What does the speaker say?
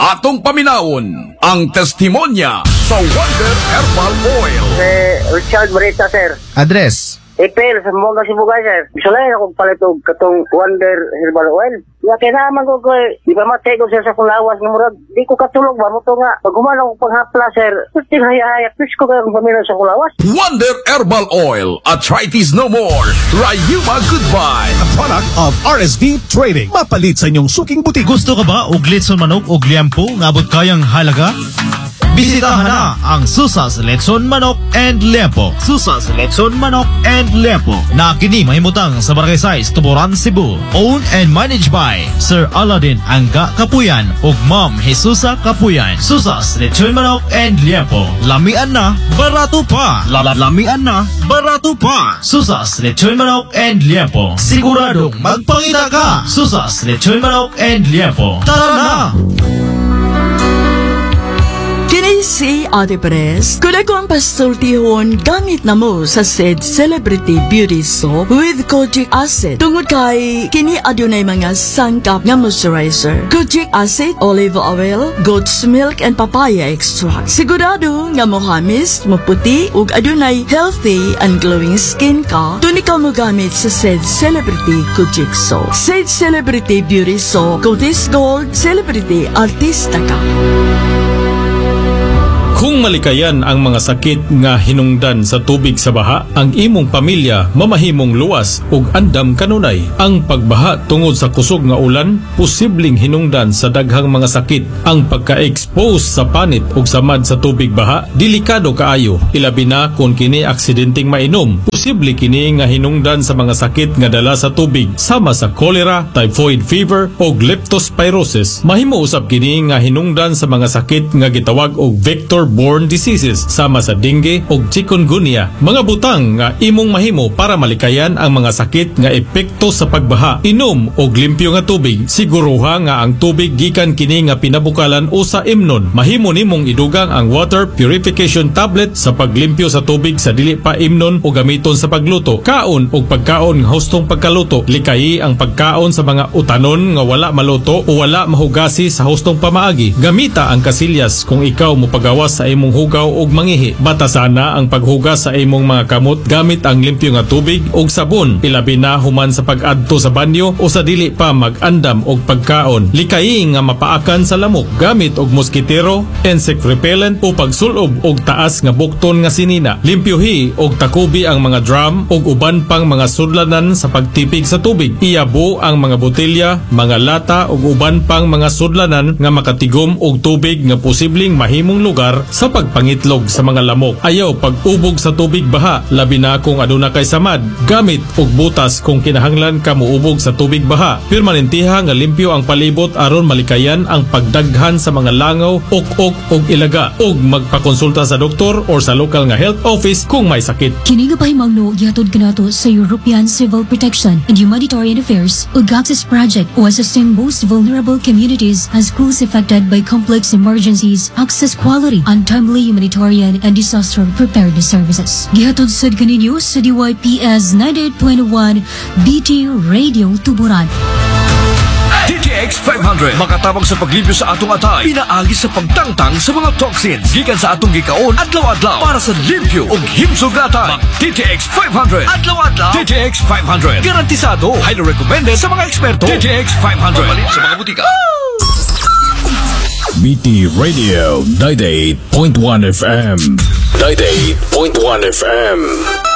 Atong paminawon ang testimonya sa Wonder Herbal Oil. Richard Marita, sir. Address? Ipil, sa mga Sibugay, sir. Gusto lang akong palitog katong Wonder Herbal Oil. Kaya naman ko, di ba matay ko, sir, sa kulawas ng murag. Di ko katulog ba? Muto nga, pag gumana ko panghapla, sir, puting haya-haya, please ko kayong pamilya sa kulawas. Wonder Herbal Oil. Arthritis no more. Rayuma goodbye. A product of RSV Trading. Mapalit sa inyong suking butik. Gusto ka ba og litson manok og liampo nga abot kayang halaga? Bisitahan na ang Susas Letson Manok and Liampo. Susas Letson Manok and Liampo na kini mahimutang sa Barangay 6, Tuburan, Cebu. Owned and managed by Sir Aladdin Angga Kapuyan ug Ma'am Jesusa Kapuyan. Susas Letson Manok and Liampo. Lamian na, barato pa. Lamian na, barato pa. Susas Letson Manok and Liampo. Siguradong magpangita ka. Susas Letson Manok and Liampo. Tara na! Kini si Ate Pres. Kung ako ang pasultihon, gamit na mo sa said Celebrity Beauty Soap with Kojic Acid. Tungod kay kini adunay mga sangkap nga moisturizer. Kojic Acid, olive oil, goat's milk, and papaya extract. Sigurado nga mohamis, maputi, ug adunay healthy and glowing skin ka, tuni ka mo gamit sa said Celebrity Kojic Soap. Said Celebrity Beauty Soap, Cotis Gold, Celebrity Artista ka. Kung malikayan ang mga sakit nga hinungdan sa tubig sa baha, ang imong pamilya mamahimong luwas ug andam kanunay. Ang pagbaha tungod sa kusog nga ulan, posibleng hinungdan sa daghang mga sakit. Ang pagka-expose sa panit ug samad sa tubig baha, delikado kaayo, ilabi na kung kini aksidenteng mainom. Posible kini nga hinungdan sa mga sakit nga dala sa tubig, sama sa cholera, typhoid fever ug leptospirosis. Mahimo usab kini nga hinungdan sa mga sakit nga gitawag og vector-borne diseases, sama sa dengue ug chikungunya. Mga butang nga imong mahimo para malikayan ang mga sakit nga epekto sa pagbaha. Inom og limpyo nga tubig. Siguruha nga ang tubig gikan kini nga pinabukalan o sa imnon. Mahimo nimong idugang ang water purification tablet sa paglimpyo sa tubig sa dili pa imnon o gamiton sa pagluto. Kaon og pagkaon nga hustong pagkaluto. Likayi ang pagkaon sa mga utanon nga wala maluto o wala mahugasi sa hustong pamaagi. Gamita ang kasilyas kung ikaw mopagawas sa imong hugaw ug mangihi. Batasana ang paghugas sa imong mga kamot gamit ang limpyo nga tubig ug sabon, ilabi na human sa pag-adto sa banyo o sa dili pa mag-andam og pagkaon. Likayi nga mapaakan sa lamok gamit og moskitero, insect repellent o pagsulob og taas nga bukton nga sinina. Limpyohi og takubi ang mga drum ug uban pang mga sudlanan sa pagtipig sa tubig. Iyabo ang mga botelya, mga lata ug uban pang mga sudlanan nga makatigom og tubig nga posibleng mahimong lugar sa pagpangitlog sa mga lamok. Ayaw pag-ubog sa tubig baha, labi na kung aduna kay samad. Gamit og butas kung kinahanglan ka muubog sa tubig baha. Permanentiha nga limpyo ang palibot aron malikayan ang pagdaghan sa mga langaw, ok-ok ug ilaga. Ug magpakonsulta sa doktor or sa local nga health office kung may sakit. Kini nga pahimangno gihatod kanato sa European Civil Protection and Humanitarian Affairs ug Access Project o assisting most vulnerable communities and schools affected by complex emergencies, access quality, and timely humanitarian and disaster preparedness services. Gihatod sad kaninyo sa DYPS 98.1 BT Radio Tuburan. DTX 500 makatabang sa paglimpyo sa atong atay, pinaagi sa pagtangtang sa mga toxins gikan sa atong gikaon adlaw-adlaw para sa limpyo ug himsog nga atay. DTX 500 adlaw-adlaw. DTX 500 garantisado, highly recommended sa mga eksperto. DTX 500 mabalin sa mga butika. BT Radio 98.1 FM 98.1 FM